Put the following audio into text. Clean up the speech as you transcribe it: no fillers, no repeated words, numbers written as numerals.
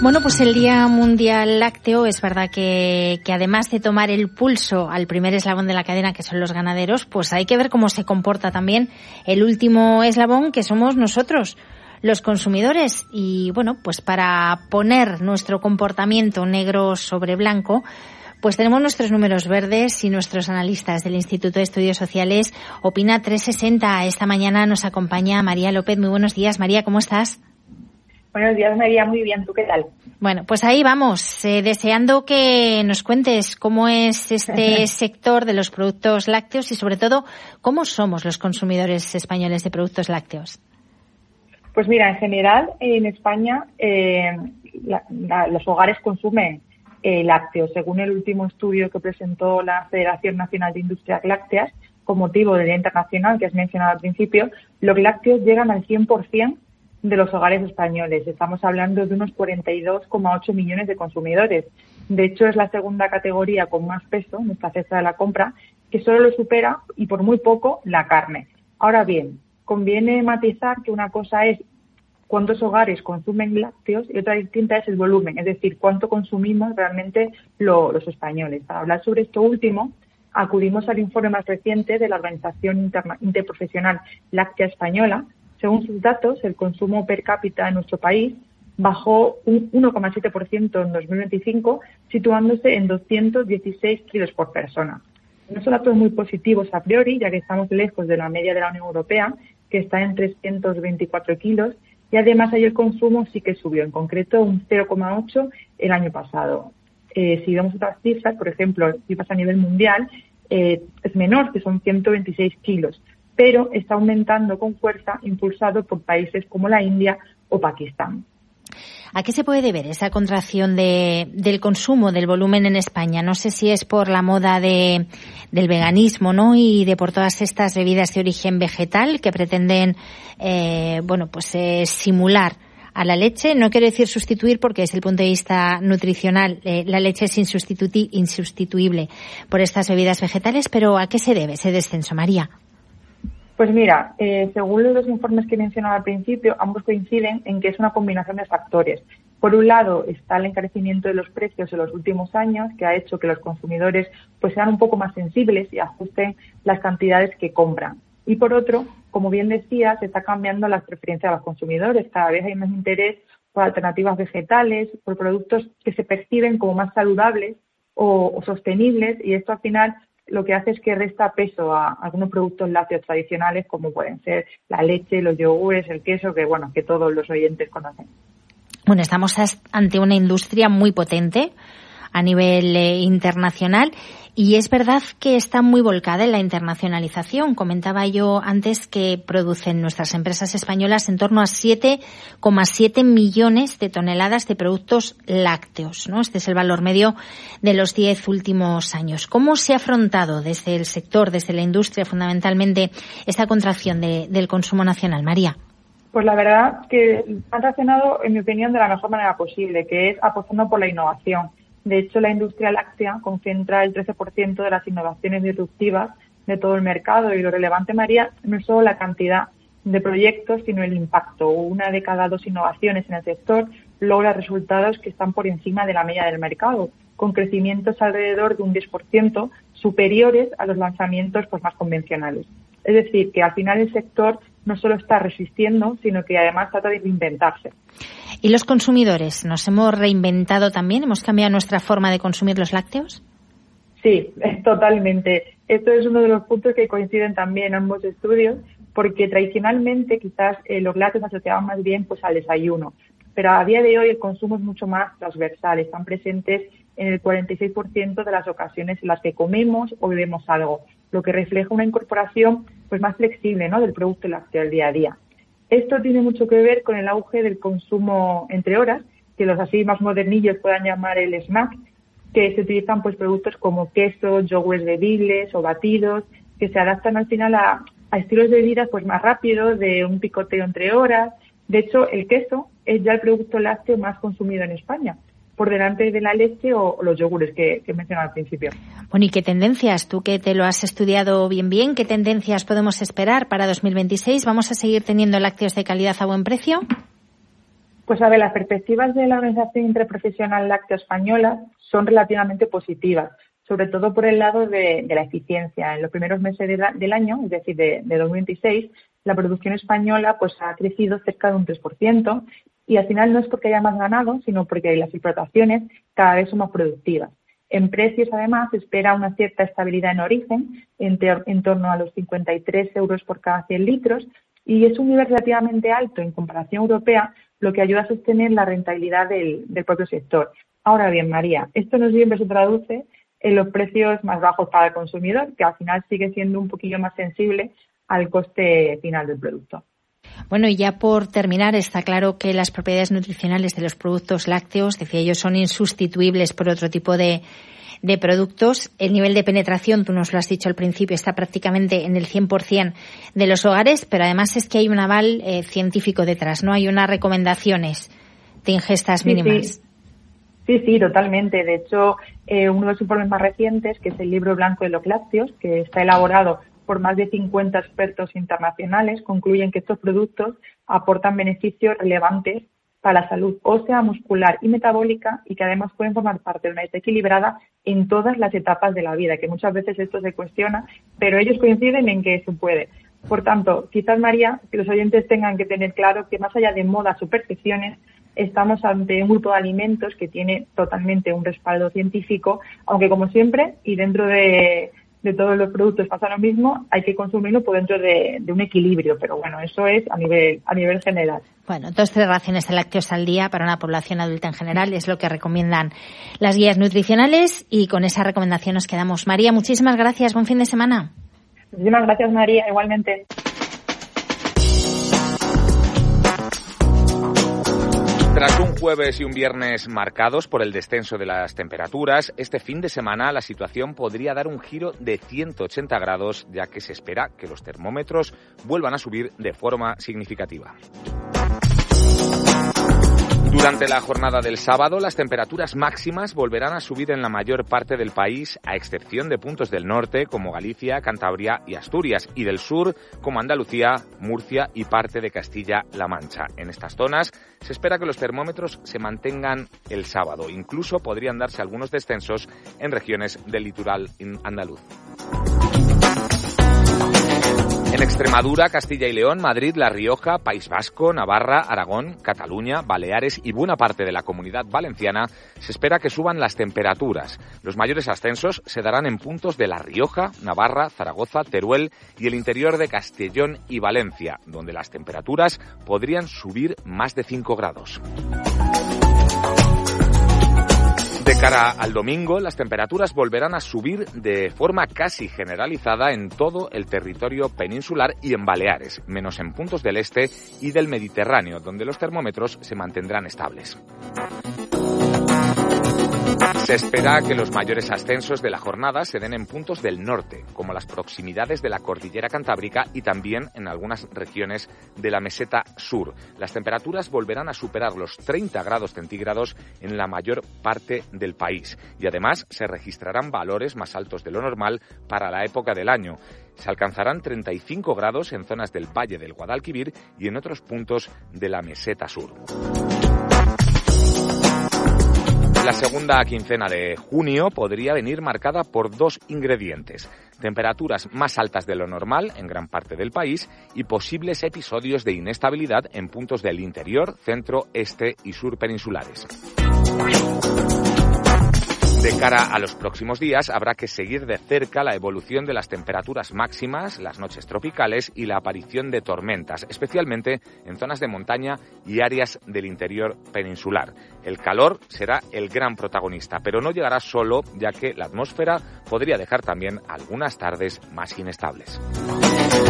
Bueno, pues el Día Mundial Lácteo es verdad que además de tomar el pulso al primer eslabón de la cadena, que son los ganaderos, pues hay que ver cómo se comporta también el último eslabón, que somos nosotros, los consumidores. Y bueno, pues para poner nuestro comportamiento negro sobre blanco, pues tenemos nuestros números verdes y nuestros analistas del Instituto de Estudios Sociales Opina 360. Esta mañana nos acompaña María López. Muy buenos días, María, ¿cómo estás? Buenos días, María. Muy bien. ¿Tú qué tal? Bueno, pues ahí vamos, deseando que nos cuentes cómo es este sector de los productos lácteos y, sobre todo, cómo somos los consumidores españoles de productos lácteos. Pues mira, en general, en España los hogares consumen lácteos. Según el último estudio que presentó la Federación Nacional de Industrias Lácteas, con motivo del Día Internacional que has mencionado al principio, los lácteos llegan al 100% de los hogares españoles. Estamos hablando de unos 42,8 millones de consumidores. De hecho, es la segunda categoría con más peso en esta cesta de la compra, que solo lo supera, y por muy poco, la carne. Ahora bien, conviene matizar que una cosa es cuántos hogares consumen lácteos y otra distinta es el volumen, es decir, cuánto consumimos realmente los españoles. Para hablar sobre esto último, acudimos al informe más reciente de la Organización Interprofesional Láctea Española. Según sus datos, el consumo per cápita en nuestro país bajó un 1,7% en 2025, situándose en 216 kilos por persona. No son datos muy positivos a priori, ya que estamos lejos de la media de la Unión Europea, que está en 324 kilos, y además ahí el consumo sí que subió, en concreto un 0,8 el año pasado. Si vemos otras cifras, por ejemplo, cifras a nivel mundial, es menor, que son 126 kilos. Pero está aumentando con fuerza, impulsado por países como la India o Pakistán. ¿A qué se puede deber esa contracción del consumo, del volumen en España? No sé si es por la moda del veganismo, ¿no? Y de por todas estas bebidas de origen vegetal que pretenden, simular a la leche. No quiero decir sustituir, porque desde el punto de vista nutricional la leche es insustituible por estas bebidas vegetales, pero ¿a qué se debe ese descenso, María? Pues mira, según los dos informes que he mencionado al principio, ambos coinciden en que es una combinación de factores. Por un lado está el encarecimiento de los precios en los últimos años, que ha hecho que los consumidores pues sean un poco más sensibles y ajusten las cantidades que compran. Y por otro, como bien decías, se está cambiando las preferencias de los consumidores. Cada vez hay más interés por alternativas vegetales, por productos que se perciben como más saludables o sostenibles, y esto al final lo que hace es que resta peso a algunos productos lácteos tradicionales, como pueden ser la leche, los yogures, el queso, que todos los oyentes conocen. Bueno, estamos ante una industria muy potente a nivel internacional, y es verdad que está muy volcada en la internacionalización. Comentaba yo antes que producen nuestras empresas españolas en torno a 7,7 millones de toneladas de productos lácteos, ¿no? Este es el valor medio de los 10 últimos años. ¿Cómo se ha afrontado desde el sector, desde la industria fundamentalmente, esta contracción del consumo nacional, María? Pues la verdad que han reaccionado, en mi opinión, de la mejor manera posible, que es apostando por la innovación. De hecho, la industria láctea concentra el 13% de las innovaciones disruptivas de todo el mercado, y lo relevante, María, no es solo la cantidad de proyectos, sino el impacto. Una de cada 2 innovaciones en el sector logra resultados que están por encima de la media del mercado, con crecimientos alrededor de un 10% superiores a los lanzamientos más convencionales. Es decir, que al final el sector no solo está resistiendo, sino que además trata de reinventarse. ¿Y los consumidores? ¿Nos hemos reinventado también? ¿Hemos cambiado nuestra forma de consumir los lácteos? Sí, totalmente. Esto es uno de los puntos que coinciden también en ambos estudios, porque tradicionalmente quizás los lácteos se asociaban más bien al desayuno, pero a día de hoy el consumo es mucho más transversal. Están presentes en el 46% de las ocasiones en las que comemos o bebemos algo, lo que refleja una incorporación más flexible, ¿no?, del producto lácteo al día a día. Esto tiene mucho que ver con el auge del consumo entre horas, que los así más modernillos puedan llamar el snack, que se utilizan productos como quesos, yogures bebibles o batidos, que se adaptan al final a estilos de vida más rápidos, de un picoteo entre horas. De hecho, el queso es ya el producto lácteo más consumido en España, por delante de la leche o los yogures que he mencionado al principio. Bueno, ¿y qué tendencias? Tú que te lo has estudiado bien, ¿qué tendencias podemos esperar para 2026? ¿Vamos a seguir teniendo lácteos de calidad a buen precio? Pues a ver, las perspectivas de la Organización Interprofesional Láctea Española son relativamente positivas, sobre todo por el lado de la eficiencia. En los primeros meses del año, es decir, de 2026, la producción española pues ha crecido cerca de un 3%, y al final no es porque haya más ganado, sino porque las explotaciones cada vez son más productivas. En precios, además, se espera una cierta estabilidad en origen, en torno a los 53 euros por cada 100 litros, y es un nivel relativamente alto en comparación europea, lo que ayuda a sostener la rentabilidad del propio sector. Ahora bien, María, esto no siempre se traduce en los precios más bajos para el consumidor, que al final sigue siendo un poquillo más sensible al coste final del producto. Bueno, y ya por terminar, está claro que las propiedades nutricionales de los productos lácteos, decía yo, son insustituibles por otro tipo de productos. El nivel de penetración, tú nos lo has dicho al principio, está prácticamente en el 100% de los hogares, pero además es que hay un aval científico detrás, ¿no? Hay unas recomendaciones de ingestas mínimas. Sí, totalmente. De hecho, uno de los informes más recientes, que es el Libro Blanco de los Lácteos, que está elaborado por más de 50 expertos internacionales, concluyen que estos productos aportan beneficios relevantes para la salud ósea, muscular y metabólica, y que además pueden formar parte de una dieta equilibrada en todas las etapas de la vida, que muchas veces esto se cuestiona, pero ellos coinciden en que se puede. Por tanto, quizás, María, que los oyentes tengan que tener claro que más allá de modas o percepciones, estamos ante un grupo de alimentos que tiene totalmente un respaldo científico, aunque como siempre, y dentro de todos los productos pasa lo mismo, hay que consumirlo por dentro de un equilibrio, pero bueno, eso es a nivel general. Bueno, 2-3 raciones de lácteos al día para una población adulta en general es lo que recomiendan las guías nutricionales, y con esa recomendación nos quedamos. María, muchísimas gracias, buen fin de semana. Muchísimas gracias, María, igualmente. Tras un jueves y un viernes marcados por el descenso de las temperaturas, este fin de semana la situación podría dar un giro de 180 grados, ya que se espera que los termómetros vuelvan a subir de forma significativa. Durante la jornada del sábado, las temperaturas máximas volverán a subir en la mayor parte del país, a excepción de puntos del norte como Galicia, Cantabria y Asturias, y del sur como Andalucía, Murcia y parte de Castilla-La Mancha. En estas zonas se espera que los termómetros se mantengan el sábado. Incluso podrían darse algunos descensos en regiones del litoral andaluz. En Extremadura, Castilla y León, Madrid, La Rioja, País Vasco, Navarra, Aragón, Cataluña, Baleares y buena parte de la Comunidad Valenciana se espera que suban las temperaturas. Los mayores ascensos se darán en puntos de La Rioja, Navarra, Zaragoza, Teruel y el interior de Castellón y Valencia, donde las temperaturas podrían subir más de 5 grados. De cara al domingo, las temperaturas volverán a subir de forma casi generalizada en todo el territorio peninsular y en Baleares, menos en puntos del este y del Mediterráneo, donde los termómetros se mantendrán estables. Se espera que los mayores ascensos de la jornada se den en puntos del norte, como las proximidades de la cordillera cantábrica y también en algunas regiones de la meseta sur. Las temperaturas volverán a superar los 30 grados centígrados en la mayor parte del país y además se registrarán valores más altos de lo normal para la época del año. Se alcanzarán 35 grados en zonas del Valle del Guadalquivir y en otros puntos de la meseta sur. La segunda quincena de junio podría venir marcada por dos ingredientes: temperaturas más altas de lo normal en gran parte del país y posibles episodios de inestabilidad en puntos del interior, centro, este y sur peninsulares. De cara a los próximos días, habrá que seguir de cerca la evolución de las temperaturas máximas, las noches tropicales y la aparición de tormentas, especialmente en zonas de montaña y áreas del interior peninsular. El calor será el gran protagonista, pero no llegará solo, ya que la atmósfera podría dejar también algunas tardes más inestables.